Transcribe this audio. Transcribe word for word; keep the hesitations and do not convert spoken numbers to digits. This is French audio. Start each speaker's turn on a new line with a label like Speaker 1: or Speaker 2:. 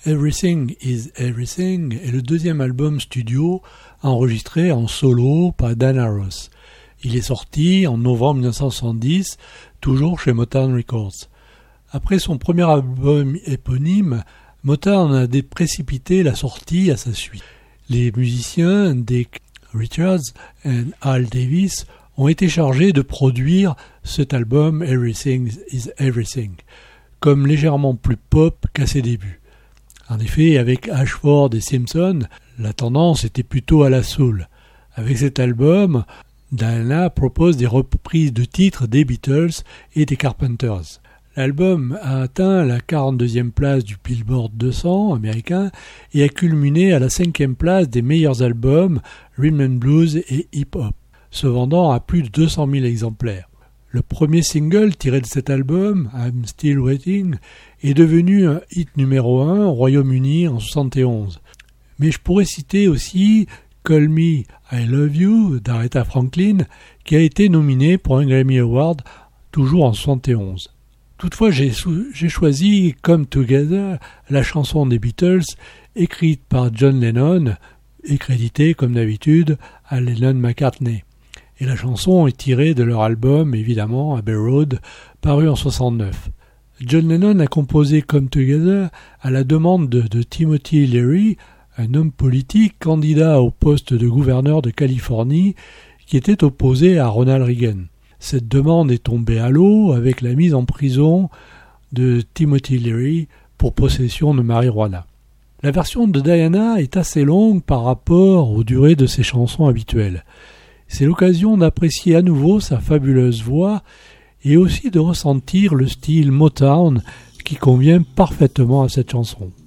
Speaker 1: Everything is Everything est le deuxième album studio enregistré en solo par Diana Ross. Il est sorti en novembre dix-neuf cent soixante-dix, toujours chez Motown Records. Après son premier album éponyme, Motown a précipité la sortie à sa suite. Les musiciens Dick Richards et Al Davis ont été chargés de produire cet album Everything is Everything, comme légèrement plus pop qu'à ses débuts. En effet, avec Ashford et Simpson, la tendance était plutôt à la soul. Avec cet album, Diana propose des reprises de titres des Beatles et des Carpenters. L'album a atteint la quarante-deuxième place du Billboard deux cents américain et a culminé à la cinquième place des meilleurs albums Rhythm and Blues et Hip Hop, se vendant à plus de deux cent mille exemplaires. Le premier single tiré de cet album, I'm Still Waiting, est devenu un hit numéro un au Royaume-Uni en soixante et onze. Mais je pourrais citer aussi Call Me I Love You d'Aretha Franklin, qui a été nominé pour un Grammy Award toujours en soixante et onze. Toutefois, j'ai, sou- j'ai choisi Come Together, la chanson des Beatles, écrite par John Lennon et créditée, comme d'habitude, à Lennon-McCartney. Et la chanson est tirée de leur album, évidemment, Abbey Road, paru en soixante-neuf. John Lennon a composé Come Together à la demande de, de Timothy Leary, un homme politique candidat au poste de gouverneur de Californie, qui était opposé à Ronald Reagan. Cette demande est tombée à l'eau avec la mise en prison de Timothy Leary pour possession de marijuana. La version de Diana est assez longue par rapport aux durées de ses chansons habituelles. C'est l'occasion d'apprécier à nouveau sa fabuleuse voix et aussi de ressentir le style Motown qui convient parfaitement à cette chanson.